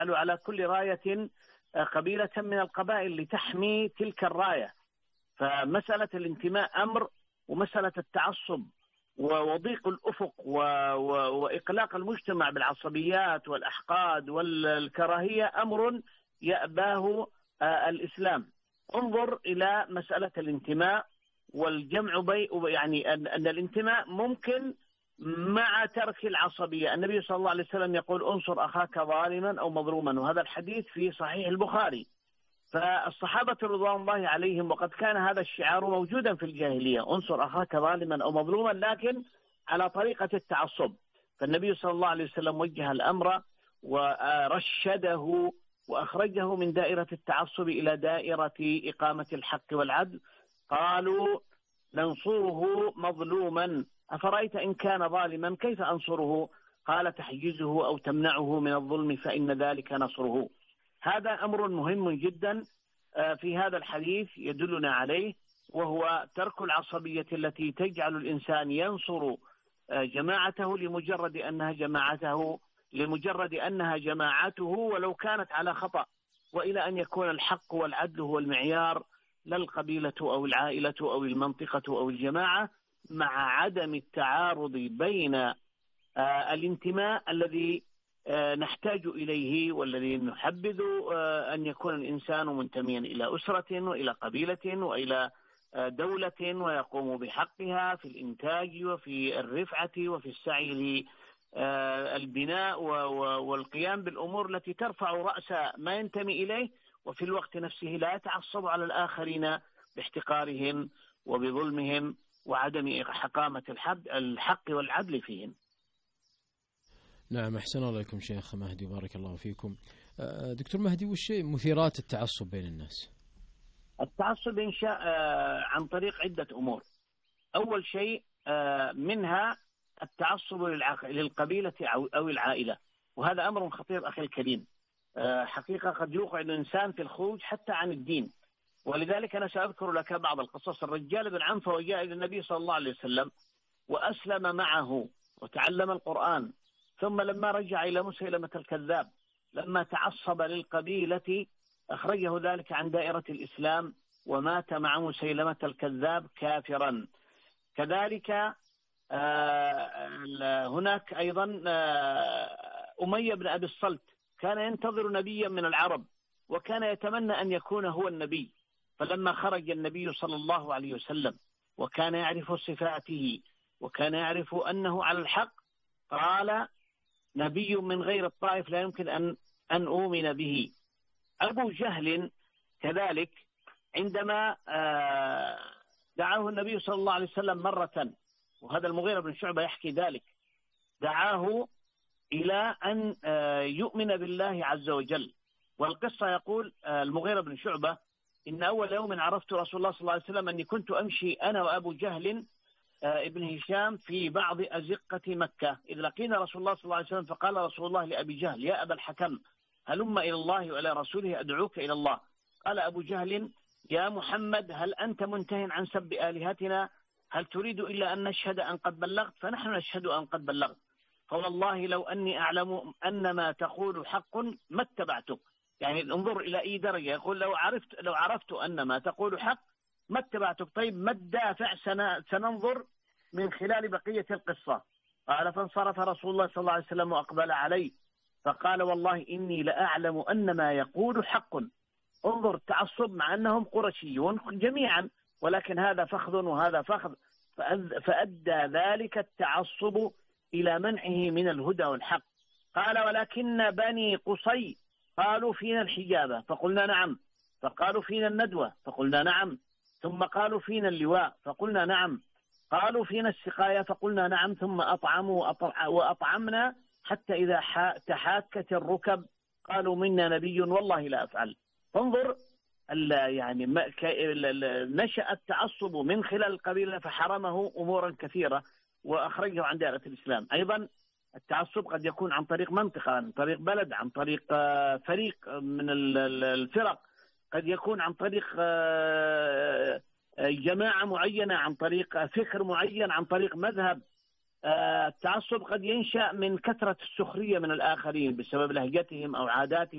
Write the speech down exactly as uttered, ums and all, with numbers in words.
على كل راية قبيلة من القبائل لتحمي تلك الراية. فمسألة الانتماء أمر، ومسألة التعصب وضيق الأفق وإقلاق المجتمع بالعصبيات والأحقاد والكراهية أمر يأباه الإسلام. انظر إلى مسألة الانتماء والجمع بي يعني أن الانتماء ممكن مع ترك العصبية. النبي صلى الله عليه وسلم يقول انصر أخاك ظالما أو مظلوما، وهذا الحديث في صحيح البخاري. فالصحابة رضوان الله عليهم، وقد كان هذا الشعار موجودا في الجاهلية، انصر أخاك ظالما أو مظلوما، لكن على طريقة التعصب. فالنبي صلى الله عليه وسلم وجه الأمر ورشده وأخرجه من دائرة التعصب إلى دائرة إقامة الحق والعدل. قالوا ننصره مظلوما، أفرأيت إن كان ظالما كيف أنصره؟ قال تحجزه أو تمنعه من الظلم فإن ذلك نصره. هذا أمر مهم جدا في هذا الحديث يدلنا عليه، وهو ترك العصبية التي تجعل الإنسان ينصر جماعته لمجرد أنها جماعته لمجرد أنها جماعته ولو كانت على خطأ، وإلى أن يكون الحق والعدل هو المعيار، لا القبيلة أو العائلة أو المنطقة أو الجماعة، مع عدم التعارض بين الانتماء الذي نحتاج إليه والذي نحبذ أن يكون الإنسان منتميا إلى أسرة وإلى قبيلة وإلى دولة ويقوم بحقها في الإنتاج وفي الرفعة وفي السعي للبناء والقيام بالأمور التي ترفع رأس ما ينتمي إليه، وفي الوقت نفسه لا يتعصب على الآخرين باحتقارهم وبظلمهم وعدم حقامة الحق والعدل فيهم. نعم، أحسن الله لكم شيخ مهدي، بارك الله فيكم. دكتور مهدي، وش مثيرات التعصب بين الناس؟ التعصب ينشأ عن طريق عدة أمور. أول شيء منها التعصب للقبيلة أو العائلة، وهذا أمر خطير أخي الكريم. حقيقة قد يوقع الإنسان في الخروج حتى عن الدين، ولذلك أنا سأذكر لك بعض القصص. الرجال بن عنفة جاء إلى النبي صلى الله عليه وسلم وأسلم معه وتعلم القرآن، ثم لما رجع إلى مسيلمة الكذاب لما تعصب للقبيلة أخرجه ذلك عن دائرة الإسلام ومات مع مسيلمة الكذاب كافرا. كذلك هناك أيضا أمية بن أبي الصلت كان ينتظر نبيا من العرب وكان يتمنى أن يكون هو النبي، فلما خرج النبي صلى الله عليه وسلم وكان يعرف صفاته وكان يعرف أنه على الحق قال نبي من غير الطائف لا يمكن أن أن أؤمن به. أبو جهل كذلك عندما دعاه النبي صلى الله عليه وسلم مرة، وهذا المغيرة بن شعبة يحكي ذلك، دعاه إلى أن يؤمن بالله عز وجل. والقصة يقول المغيرة بن شعبة إن أول يوم عرفت رسول الله صلى الله عليه وسلم أني كنت أمشي أنا وأبو جهل ابن هشام في بعض أزقة مكة، إذ لقينا رسول الله صلى الله عليه وسلم فقال رسول الله لأبي جهل يا أبا الحكم هلم إلى الله وإلى رسوله أدعوك إلى الله. قال أبو جهل يا محمد هل أنت منتهٍ عن سب آلهتنا؟ هل تريد إلا أن نشهد أن قد بلغت؟ فنحن نشهد أن قد بلغت، فوالله لو أني أعلم أن ما تقول حق ما اتبعتك. يعني انظر إلى أي درجة، يقول لو عرفت لو عرفت أن ما تقول حق ما اتبعتك. طيب ما الدافع؟ سننظر من خلال بقية القصة. قال فانصرف رسول الله صلى الله عليه وسلم وأقبل علي فقال والله إني لأعلم أن ما يقول حق. انظر التعصب مع أنهم قرشيون جميعا، ولكن هذا فخذ وهذا فخذ، فأدى ذلك التعصب إلى منعه من الهدى والحق. قال ولكن بني قصي قالوا فينا الحجابة فقلنا نعم، فقالوا فينا الندوة فقلنا نعم، ثم قالوا فينا اللواء فقلنا نعم، قالوا فينا السقاية فقلنا نعم، ثم أطعموا وأطعمنا حتى إذا تحاكت الركب قالوا منا نبي والله لا أفعل. فانظر يعني نشأ التعصب من خلال القبيلة فحرمه أمورا كثيرة وأخرجه عن دائرة الإسلام. أيضا التعصب قد يكون عن طريق منطقة، عن طريق بلد، عن طريق فريق من الفرق، قد يكون عن طريق جماعة معينة، عن طريق فكر معين، عن طريق مذهب. التعصب قد ينشأ من كثرة السخرية من الآخرين بسبب لهجتهم أو عاداتهم